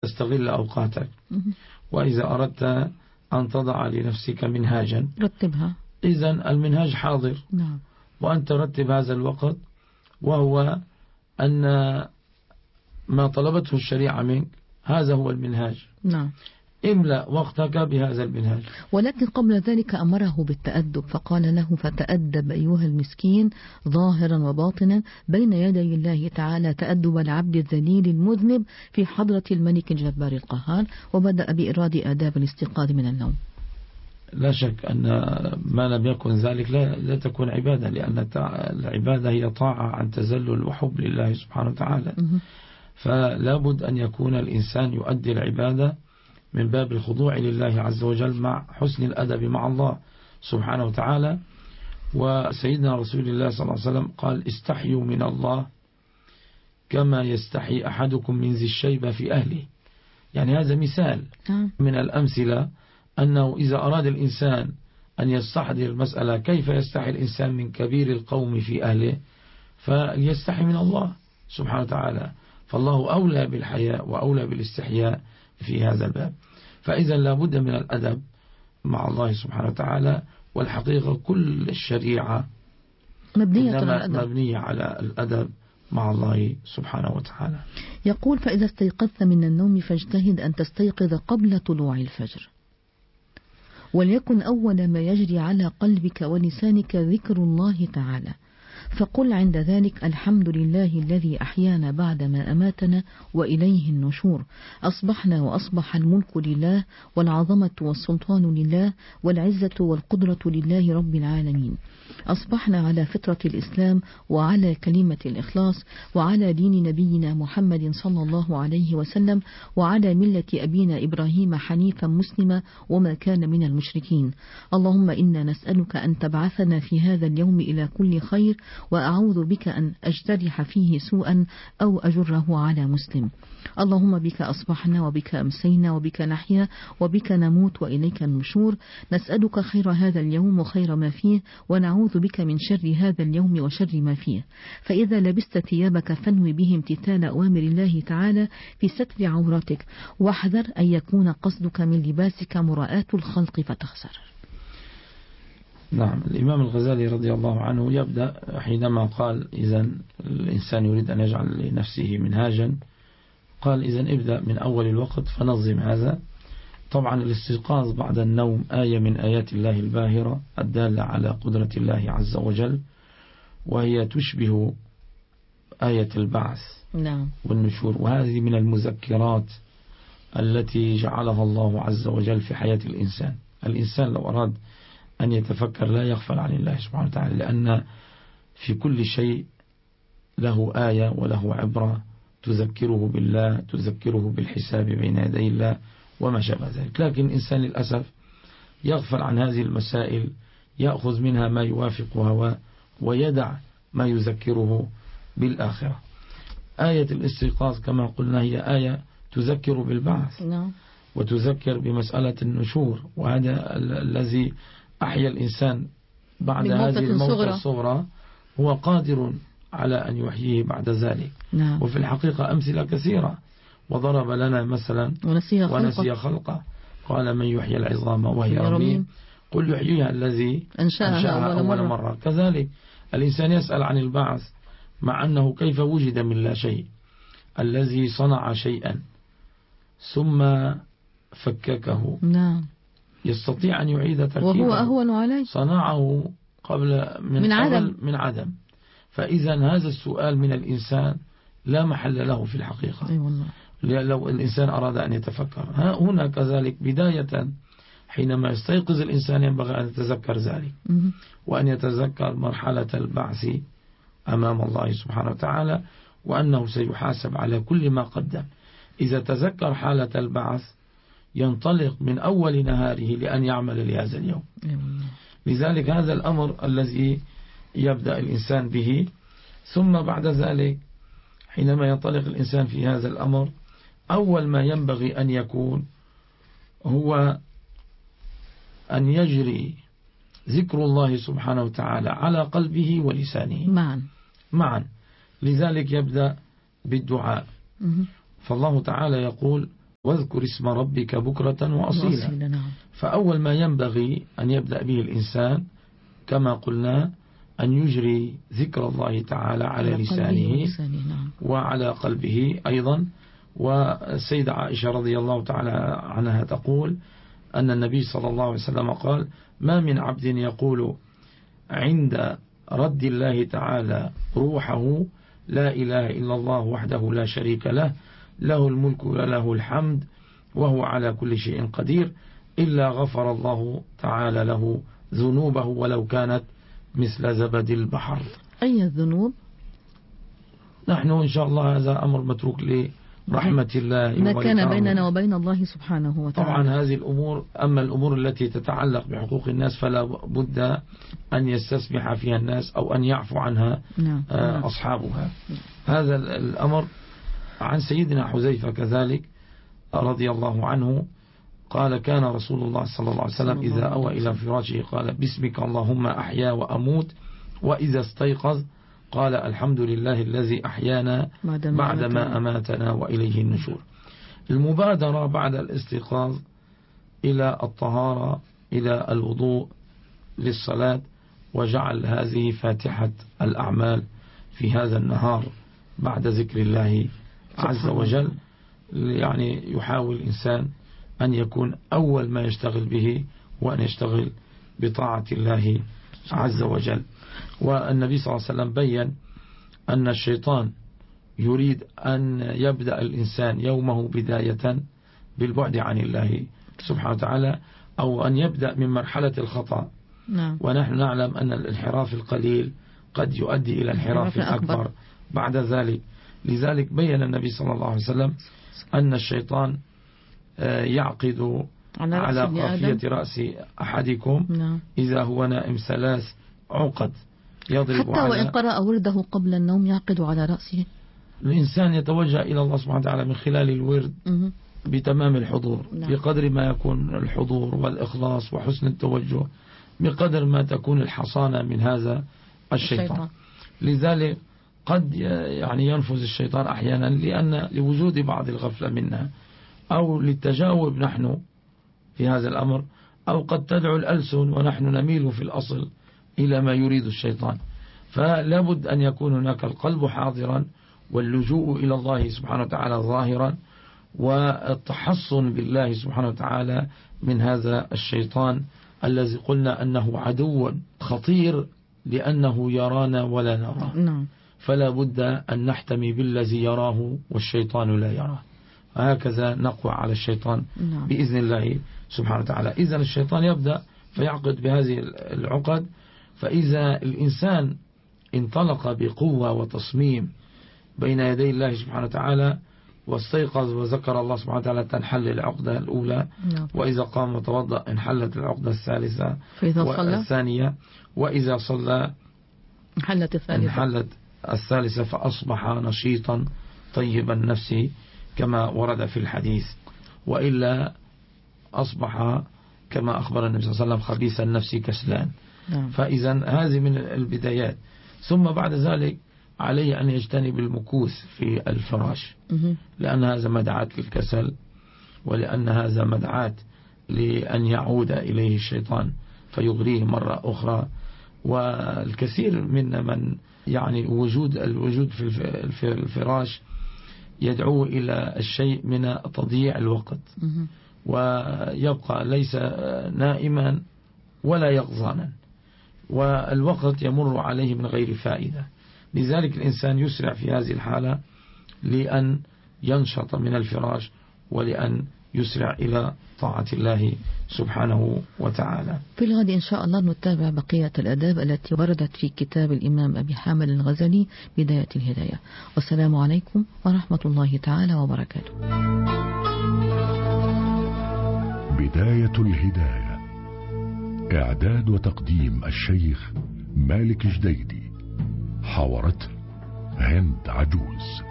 تستغل أوقاتك. وإذا أردت أن تضع لنفسك منهاجا رتبها، إذن المنهاج حاضر. نعم. وأن ترتب هذا الوقت، وهو أن ما طلبته الشريعة منك هذا هو المنهاج. نعم. املأ وقتك بهذا المنهاج. ولكن قبل ذلك أمره بالتأدب، فقال له: فتأدب أيها المسكين ظاهرا وباطنا بين يدي الله تعالى تأدب العبد الذليل المذنب في حضرة الملك الجبار القهار. وبدأ بإراد آداب الاستيقاظ من النوم. لا شك أن ما لم يكن ذلك لا تكون عبادة، لأن العبادة هي طاعة عن تذلل وحب لله سبحانه وتعالى. فلا بد أن يكون الإنسان يؤدي العبادة من باب الخضوع لله عز وجل مع حسن الأدب مع الله سبحانه وتعالى. وسيدنا رسول الله صلى الله عليه وسلم قال: استحيوا من الله كما يستحي أحدكم من ذي الشيبة في أهله. يعني هذا مثال من الأمثلة، أنه إذا أراد الإنسان أن يستحضر المسألة كيف يستحي الإنسان من كبير القوم في أهله، فليستحي من الله سبحانه وتعالى. فالله أولى بالحياء وأولى بالاستحياء في هذا الباب. فإذا لابد من الأدب مع الله سبحانه وتعالى. والحقيقة كل الشريعة مبنية على الأدب مع الله سبحانه وتعالى. يقول: فإذا استيقظت من النوم فاجتهد أن تستيقظ قبل طلوع الفجر، وليكن أول ما يجري على قلبك ولسانك ذكر الله تعالى، فقل عند ذلك: الحمد لله الذي أحيانا بعدما أماتنا وإليه النشور. أصبحنا وأصبح الملك لله والعظمة والسلطان لله والعزة والقدرة لله رب العالمين. أصبحنا على فطرة الإسلام وعلى كلمة الإخلاص وعلى دين نبينا محمد صلى الله عليه وسلم وعلى ملة أبينا إبراهيم حنيفا مسلما وما كان من المشركين. اللهم إنا نسألك أن تبعثنا في هذا اليوم إلى كل خير، وأعوذ بك أن أجترح فيه سوءا أو أجره على مسلم. اللهم بك أصبحنا وبك أمسينا وبك نحيا وبك نموت وإليك النشور. نسألك خير هذا اليوم وخير ما فيه، ونعوذ بك من شر هذا اليوم وشر ما فيه. فإذا لبست ثيابك فانوي به امتثال أوامر الله تعالى في ستر عوراتك، واحذر أن يكون قصدك من لباسك مراءة الخلق فتخسر. نعم. الإمام الغزالي رضي الله عنه يبدأ حينما قال: إذا الإنسان يريد أن يجعل لنفسه منهاجا، قال: إذا ابدأ من أول الوقت فنظم هذا. طبعا الاستيقاظ بعد النوم آية من آيات الله الباهرة الدالة على قدرة الله عز وجل، وهي تشبه آية البعث والنشور. وهذه من المذكرات التي جعلها الله عز وجل في حياة الإنسان. الإنسان لو أراد أن يتفكر لا يغفل عن الله سبحانه وتعالى، لأن في كل شيء له آية وله عبرة تذكره بالله، تذكره بالحساب بين يدي الله وما شابه ذلك. لكن الإنسان للأسف يغفل عن هذه المسائل، يأخذ منها ما يوافق هواه ويدع ما يذكره بالآخرة. آية الاستيقاظ كما قلنا هي آية تذكر بالبعث وتذكر بمسألة النشور، وهذا الذي أحيا الإنسان بعد هذه الموتة الصغرى هو قادر على أن يحييه بعد ذلك. وفي الحقيقة أمثلة كثيرة. وضرب لنا مثلا ونسي خلقه، قال: من يحيي العظام وهي رميم قل يحييها الذي أنشأها أول مرة. كذلك الإنسان يسأل عن البعث مع أنه كيف وجد من لا شيء. الذي صنع شيئا ثم فككه يستطيع أن يعيد تركيبه، وهو أهون عليه. صنعه قبل من عدم. فإذا هذا السؤال من الإنسان لا محل له في الحقيقة. لو الإنسان أراد أن يتفكر هنا كذلك بداية حينما يستيقظ الإنسان ينبغي أن يتذكر ذلك، وأن يتذكر مرحلة البعث أمام الله سبحانه وتعالى، وأنه سيحاسب على كل ما قدم. إذا تذكر حالة البعث ينطلق من أول نهاره لأن يعمل لهذا اليوم. لذلك هذا الأمر الذي يبدأ الإنسان به. ثم بعد ذلك حينما ينطلق الإنسان في هذا الأمر، أول ما ينبغي أن يكون هو أن يجري ذكر الله سبحانه وتعالى على قلبه ولسانه معا. لذلك يبدأ بالدعاء. فالله تعالى يقول: واذكر اسم ربك بكرة وأصيلا. نعم. فأول ما ينبغي أن يبدأ به الإنسان كما قلنا أن يجري ذكر الله تعالى على لسانه وعلى قلبه أيضا. والسيدة عائشة رضي الله تعالى عنها تقول أن النبي صلى الله عليه وسلم قال: ما من عبد يقول عند رد الله تعالى روحه لا إله إلا الله وحده لا شريك له، له الملك وله الحمد وهو على كل شيء قدير، إلا غفر الله تعالى له ذنوبه ولو كانت مثل زبد البحر. أي الذنوب؟ نحن إن شاء الله هذا أمر متروك لرحمة الله ما كان بيننا وبين الله سبحانه وتعالى. طبعا هذه الأمور، أما الأمور التي تتعلق بحقوق الناس فلا بد أن يستسمح فيها الناس أو أن يعفو عنها أصحابها. هذا الأمر عن سيدنا حذيفة كذلك رضي الله عنه قال: كان رسول الله صلى الله عليه وسلم إذا أوى إلى فراشه قال: باسمك اللهم أحيا وأموت، وإذا استيقظ قال: الحمد لله الذي أحيانا بعدما أماتنا وإليه النشور. المبادرة بعد الاستيقاظ إلى الطهارة، إلى الوضوء للصلاة، وجعل هذه فاتحة الأعمال في هذا النهار بعد ذكر الله عز وجل. يعني يحاول الإنسان أن يكون أول ما يشتغل به وأن يشتغل بطاعة الله عز وجل. والنبي صلى الله عليه وسلم بيّن أن الشيطان يريد أن يبدأ الإنسان يومه بداية بالبعد عن الله سبحانه وتعالى، أو أن يبدأ من مرحلة الخطأ. ونحن نعلم أن الانحراف القليل قد يؤدي إلى انحراف أكبر بعد ذلك. لذلك بيّن النبي صلى الله عليه وسلم أن الشيطان يعقد على قافية رأس أحدكم إذا هو نائم 3 عقد يضرب حتى وإن قرأ ورده قبل النوم يعقد على رأسه. الإنسان يتوجه إلى الله سبحانه وتعالى من خلال الورد بتمام الحضور. بقدر ما يكون الحضور والإخلاص وحسن التوجه بقدر ما تكون الحصانة من هذا الشيطان. لذلك قد يعني ينفذ الشيطان أحيانا لأن لوجود بعض الغفلة منا، أو للتجاوب نحن في هذا الأمر، أو قد تدعو الألسن ونحن نميل في الأصل إلى ما يريد الشيطان. فلا بد أن يكون هناك القلب حاضرا، واللجوء إلى الله سبحانه وتعالى ظاهرا، والتحصن بالله سبحانه وتعالى من هذا الشيطان الذي قلنا أنه عدو خطير لأنه يرانا ولا نراه. فلا بد أن نحتمي بالذي يراه والشيطان لا يراه. هكذا نقوى على الشيطان بإذن الله سبحانه وتعالى. إذن الشيطان يبدأ فيعقد بهذه العقد. فإذا الإنسان انطلق بقوة وتصميم بين يدي الله سبحانه وتعالى واستيقظ وذكر الله سبحانه وتعالى تنحل العقدة الأولى، وإذا قام وتوضأ انحلت العقدة الثالثة والثانية، وإذا صلى انحلت الثالثة، فأصبح نشيطا طيب النفس كما ورد في الحديث، وإلا أصبح كما أخبر النبي صلى الله عليه وسلم خبيث النفس كسلان. فإذا هذه من البدايات. ثم بعد ذلك عليه أن يجتنب المكوث في الفراش، لأن هذا مدعاة للكسل، ولأن هذا مدعاة لأن يعود إليه الشيطان فيغريه مرة أخرى. والكثير منا من يعني الوجود في الفراش يدعو إلى الشيء من تضييع الوقت، ويبقى ليس نائما ولا يقظانا، والوقت يمر عليه من غير فائدة. لذلك الإنسان يسرع في هذه الحالة لأن ينشط من الفراش، ولأن يسرع إلى طاعة الله سبحانه وتعالى. في الغد إن شاء الله نتابع بقية الآداب التي وردت في كتاب الإمام أبي حامد الغزالي بداية الهداية. والسلام عليكم ورحمة الله تعالى وبركاته. بداية الهداية، إعداد وتقديم الشيخ مالك جديدي، حاورته هند عجوز.